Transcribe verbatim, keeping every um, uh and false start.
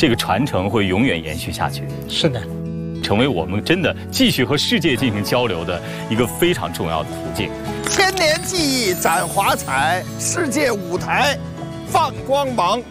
这个传承会永远延续下去。 是的， 成为我们真的继续和世界进行交流的一个非常重要的途径。 千年技艺展华彩，世界舞台放光芒。